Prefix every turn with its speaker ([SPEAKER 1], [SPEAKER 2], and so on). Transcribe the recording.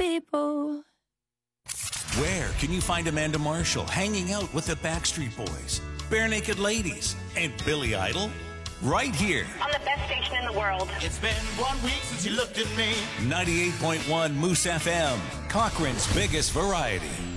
[SPEAKER 1] people.
[SPEAKER 2] Where can you find Amanda Marshall hanging out with the Backstreet Boys, Bare Naked Ladies, and Billy Idol? Right here.
[SPEAKER 3] On the best station in the world.
[SPEAKER 4] It's been 1 week since you looked at me.
[SPEAKER 2] 98.1 Moose FM, Cochrane's biggest variety.